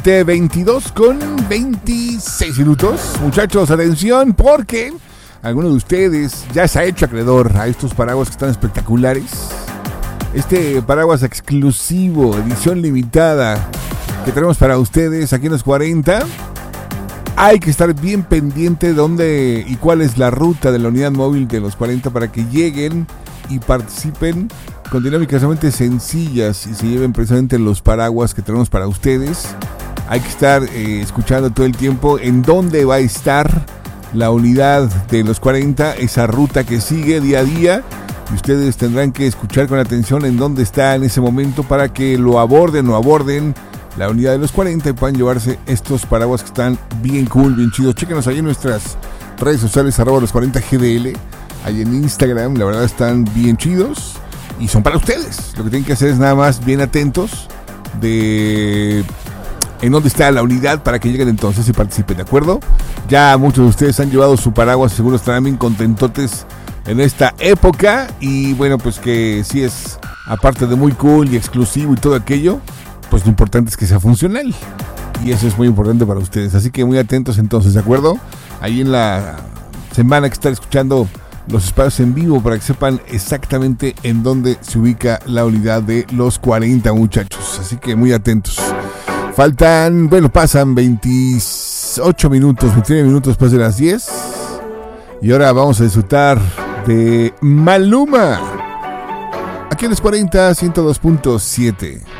22 con 26 minutos. Muchachos, atención, porque alguno de ustedes ya se ha hecho acreedor a estos paraguas que están espectaculares. Este paraguas exclusivo, edición limitada, que tenemos para ustedes aquí en los 40. Hay que estar bien pendiente de dónde y cuál es la ruta de la unidad móvil de los 40 para que lleguen y participen con dinámicas realmente sencillas y se lleven precisamente los paraguas que tenemos para ustedes. Hay que estar escuchando todo el tiempo en dónde va a estar la unidad de los 40, esa ruta que sigue día a día. Y ustedes tendrán que escuchar con atención en dónde está en ese momento para que lo aborden o aborden la unidad de los 40 y puedan llevarse estos paraguas que están bien cool, bien chidos. Chéquenos ahí en nuestras redes sociales, @los40gdl. Ahí en Instagram, la verdad están bien chidos y son para ustedes. Lo que tienen que hacer es nada más bien atentos de en dónde está la unidad para que lleguen entonces y participen, ¿de acuerdo? Ya muchos de ustedes han llevado su paraguas, seguro estarán bien contentotes en esta época. Y bueno, pues que sí es, aparte de muy cool y exclusivo y todo aquello, pues lo importante es que sea funcional. Y eso es muy importante para ustedes. Así que muy atentos entonces, ¿de acuerdo? Ahí en la semana que están escuchando los espacios en vivo para que sepan exactamente en dónde se ubica la unidad de los 40, muchachos. Así que muy atentos. Pasan 28 minutos, 29 minutos después de las 10. Y ahora vamos a disfrutar de Maluma. Aquí en los 40, 102.7.